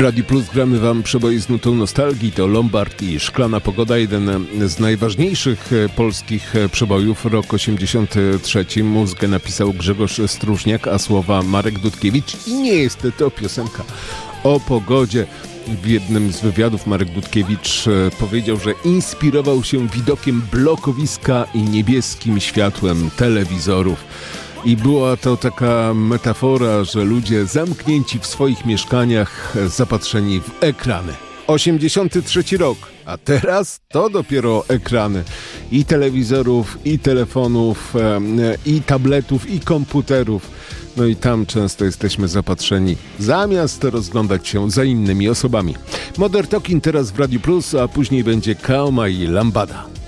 Radiu Plus gramy wam przeboje z nutą nostalgii. To Lombard i Szklana Pogoda, jeden z najważniejszych polskich przebojów. Rok 83. Muzykę napisał Grzegorz Stróżniak, a słowa Marek Dudkiewicz. I nie jest to piosenka o pogodzie. W jednym z wywiadów Marek Dudkiewicz powiedział, że inspirował się widokiem blokowiska i niebieskim światłem telewizorów. I była to taka metafora, że ludzie zamknięci w swoich mieszkaniach, zapatrzeni w ekrany. 83 rok, a teraz to dopiero ekrany i telewizorów, i telefonów, i tabletów, i komputerów. No i tam często jesteśmy zapatrzeni, zamiast rozglądać się za innymi osobami. Modern Talking teraz w Radiu Plus, a później będzie Kaoma i Lambada.